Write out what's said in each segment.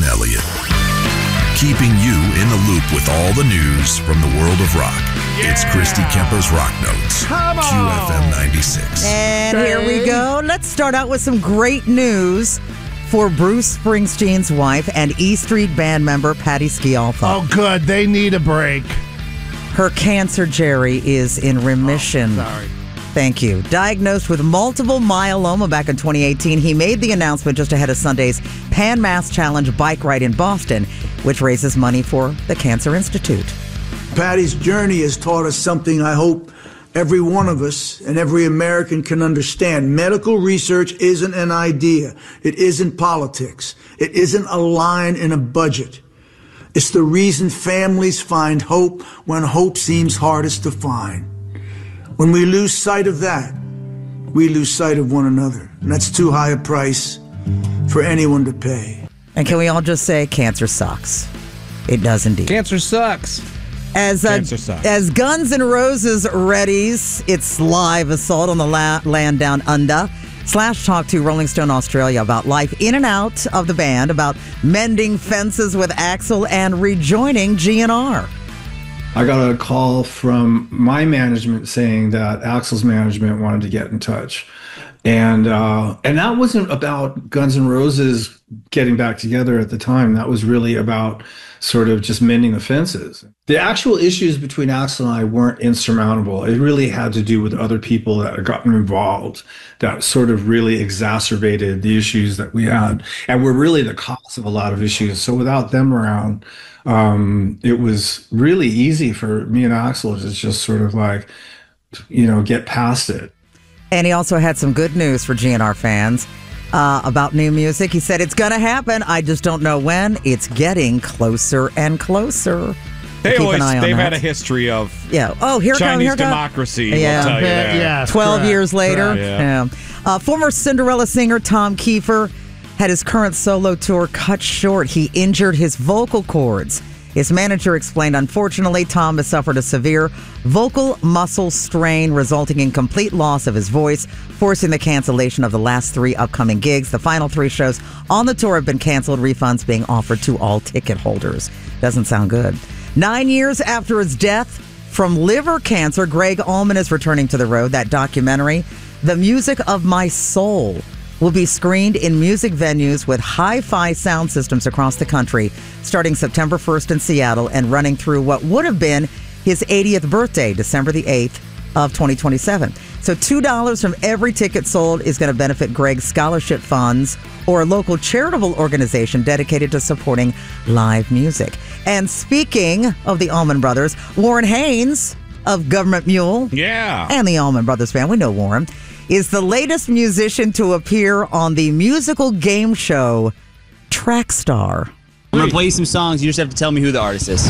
Elliott. Keeping you in the loop with all the news from the world of rock. Yeah. It's Christy Kemper's Rock Notes. Come on. QFM 96. And here we go. Let's start out with some great news for Bruce Springsteen's wife and E Street Band member Patti Scialfa. Oh, good. They need a break. Her cancer, Jerry, is in remission. Oh, sorry. Thank you. Diagnosed with multiple myeloma back in 2018, he made the announcement just ahead of Sunday's Pan Mass Challenge bike ride in Boston, which raises money for the Cancer Institute. Patti's journey has taught us something I hope every one of us and every American can understand. Medical research isn't an idea. It isn't politics. It isn't a line in a budget. It's the reason families find hope when hope seems hardest to find. When we lose sight of that, we lose sight of one another. And that's too high a price for anyone to pay. And can we all just say cancer sucks? It does indeed. Cancer sucks. As Guns N' Roses readies its live assault on the land down under, Slash talked to Rolling Stone Australia about life in and out of the band, about mending fences with Axl and rejoining GNR. I got a call from my management saying that Axl's management wanted to get in touch. And that wasn't about Guns N' Roses getting back together at the time. That was really about sort of just mending the fences. The actual issues between Axl and I weren't insurmountable. It really had to do with other people that had gotten involved that sort of really exacerbated the issues that we had and were really the cause of a lot of issues. So without them around, it was really easy for me and Axl to just sort of like, get past it. And he also had some good news for GNR fans about new music. He said, it's going to happen. I just don't know when. It's getting closer and closer. They've had a history of Chinese democracy. Yeah. We'll tell you that. Yes, 12 years later. Yeah. Former Cinderella singer Tom Kiefer had his current solo tour cut short. He injured his vocal cords. His manager explained, unfortunately, Tom has suffered a severe vocal muscle strain, resulting in complete loss of his voice, forcing the cancellation of the last 3 upcoming gigs. The final 3 shows on the tour have been canceled, refunds being offered to all ticket holders. Doesn't sound good. 9 years after his death from liver cancer, Greg Allman is returning to the road. That documentary, The Music of My Soul, will be screened in music venues with hi-fi sound systems across the country, starting September 1st in Seattle and running through what would have been his 80th birthday, December the 8th of 2027. So $2 from every ticket sold is going to benefit Greg's scholarship funds or a local charitable organization dedicated to supporting live music. And speaking of the Allman Brothers, Warren Haynes of Government Mule and the Allman Brothers Band, we know Warren, is the latest musician to appear on the musical game show Trackstar. I'm going to play you some songs. You just have to tell me who the artist is.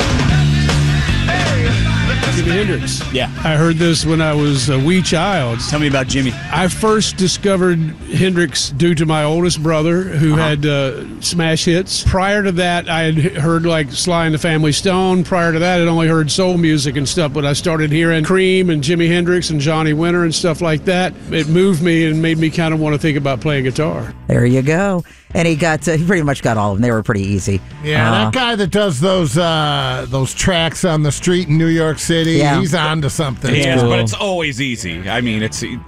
Jimi Hendrix. Yeah. I heard this when I was a wee child. Tell me about Jimmy. I first discovered Hendrix due to my oldest brother who had smash hits. Prior to that, I had heard like Sly and the Family Stone. Prior to that, I'd only heard soul music and stuff, but I started hearing Cream and Jimi Hendrix and Johnny Winter and stuff like that. It moved me and made me kind of want to think about playing guitar. There you go. And he pretty much got all of them. They were pretty easy. Yeah, that guy that does those tracks on the street in New York City, he's on to something. Yes, but it's always easy. I mean, he doesn't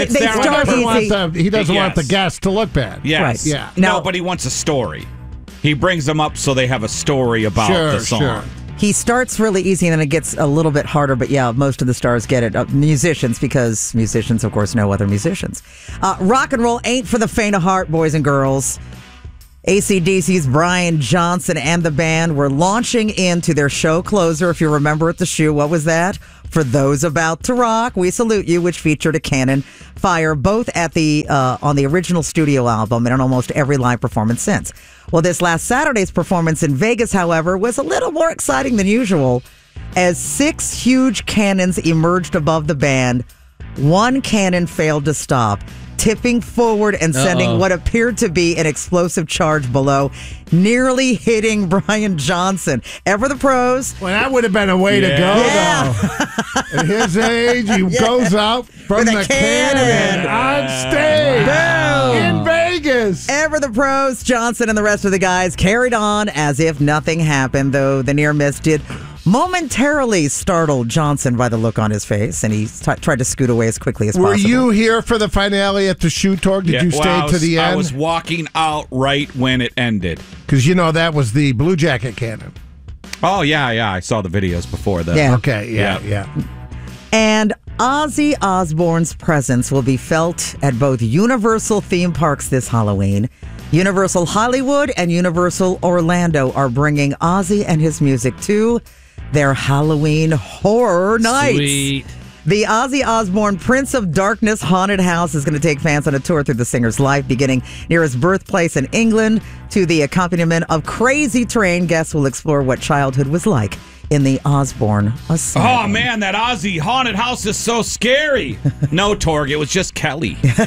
want the guests to look bad. Yes. Right. Yeah. No, but he wants a story. He brings them up so they have a story about the song. Sure. He starts really easy and then it gets a little bit harder, but most of the stars get it. Musicians, because musicians, of course, know other musicians. Rock and roll ain't for the faint of heart, boys and girls. AC/DC's Brian Johnson and the band were launching into their show closer, if you remember at the shoe. What was that? For Those About to Rock, We Salute You, which featured a cannon fire both at on the original studio album and on almost every live performance since. Well, this last Saturday's performance in Vegas, however, was a little more exciting than usual as 6 huge cannons emerged above the band. One cannon failed to stop, tipping forward and sending what appeared to be an explosive charge below, nearly hitting Brian Johnson. Ever the pros. Well, that would have been a way to go, though. At his age, he goes out from the cannon on stage in Vegas. Vegas. Ever the pros, Johnson and the rest of the guys carried on as if nothing happened, though the near miss did momentarily startle Johnson by the look on his face, and he tried to scoot away as quickly as possible. Were you here for the finale at the Shoe Talk? Did you stay to the end? I was walking out right when it ended. Because, that was the Blue Jacket cannon. Oh, yeah. I saw the videos before that. Yeah. Okay, yeah. And Ozzy Osbourne's presence will be felt at both Universal theme parks this Halloween. Universal Hollywood and Universal Orlando are bringing Ozzy and his music to their Halloween Horror Nights. Sweet. The Ozzy Osbourne Prince of Darkness Haunted House is going to take fans on a tour through the singer's life, beginning near his birthplace in England. To the accompaniment of crazy terrain, guests will explore what childhood was like in the Osbourne Asylum. Oh, man, that Ozzy haunted house is so scary. No, Torg, it was just Kelly. Yeah.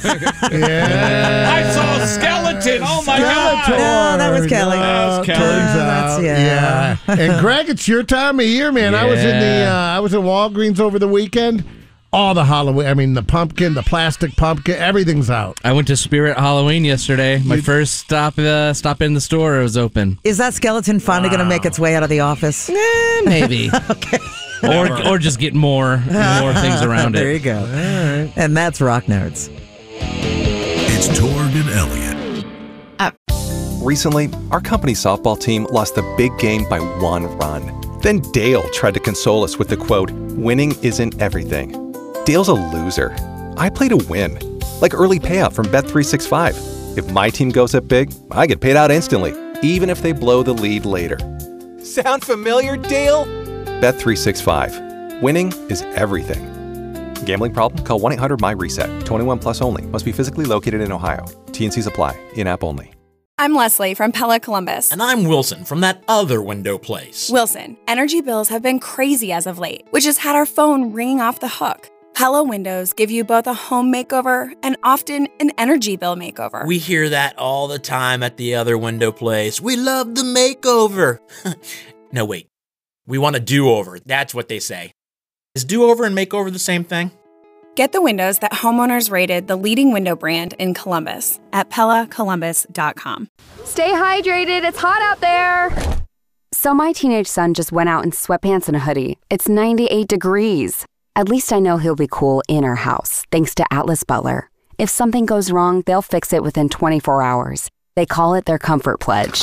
I saw a skeleton. Oh, my God. No, that was Kelly. That was Kelly. Turns out. Yeah. And Greg, it's your time of year, man. I was in Walgreens over the weekend. All the Halloween, the pumpkin, the plastic pumpkin, everything's out. I went to Spirit Halloween yesterday. My first stop in the store. It was open. Is that skeleton finally going to make its way out of the office? Maybe. Okay. Or just get more things around it. There you go. All right. And that's Rock Notes. It's Torg and Elliott. Recently, our company softball team lost the big game by 1 run. Then Dale tried to console us with the quote, "Winning isn't everything." Dale's a loser. I play to win. Like early payout from Bet365. If my team goes up big, I get paid out instantly, even if they blow the lead later. Sound familiar, Dale? Bet365. Winning is everything. Gambling problem? Call 1-800-MY-RESET. 21 plus only. Must be physically located in Ohio. T&Cs apply. In-app only. I'm Leslie from Pella Columbus. And I'm Wilson from that other window place. Wilson, energy bills have been crazy as of late, which has had our phone ringing off the hook. Pella windows give you both a home makeover and often an energy bill makeover. We hear that all the time at the other window place. We love the makeover. No, wait. We want a do-over. That's what they say. Is do-over and makeover the same thing? Get the windows that homeowners rated the leading window brand in Columbus at PellaColumbus.com. Stay hydrated. It's hot out there. So my teenage son just went out in sweatpants and a hoodie. It's 98 degrees. At least I know he'll be cool in our house, thanks to Atlas Butler. If something goes wrong, they'll fix it within 24 hours. They call it their comfort pledge.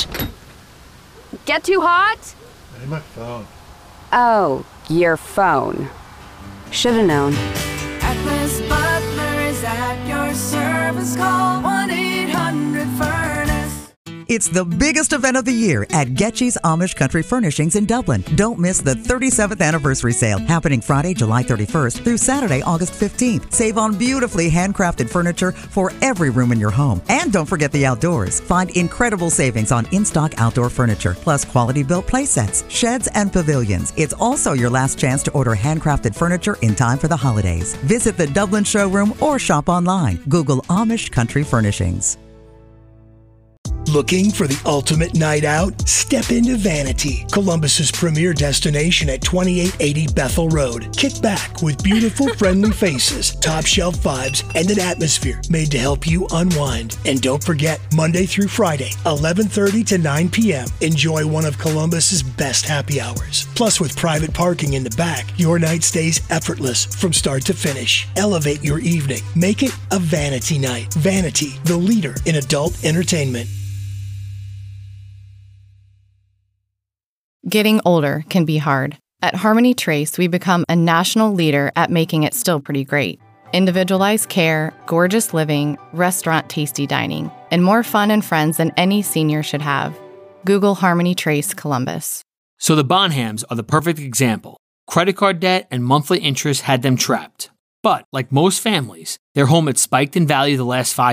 Get too hot? Hey, my phone. Oh, your phone. Should've known. Atlas Butler is at your service. Call 1-800-FURNACE. It's the biggest event of the year at Getchy's Amish Country Furnishings in Dublin. Don't miss the 37th anniversary sale happening Friday, July 31st through Saturday, August 15th. Save on beautifully handcrafted furniture for every room in your home. And don't forget the outdoors. Find incredible savings on in-stock outdoor furniture, plus quality built play sets, sheds, and pavilions. It's also your last chance to order handcrafted furniture in time for the holidays. Visit the Dublin showroom or shop online. Google Amish Country Furnishings. Looking for the ultimate night out? Step into Vanity, Columbus's premier destination at 2880 Bethel Road. Kick back with beautiful, friendly faces, top shelf vibes, and an atmosphere made to help you unwind. And don't forget, Monday through Friday, 11:30 to 9 p.m., enjoy one of Columbus's best happy hours. Plus, with private parking in the back, your night stays effortless from start to finish. Elevate your evening. Make it a Vanity night. Vanity, the leader in adult entertainment. Getting older can be hard. At Harmony Trace, we become a national leader at making it still pretty great. Individualized care, gorgeous living, restaurant tasty dining, and more fun and friends than any senior should have. Google Harmony Trace Columbus. So the Bonhams are the perfect example. Credit card debt and monthly interest had them trapped. But, like most families, their home had spiked in value the last 5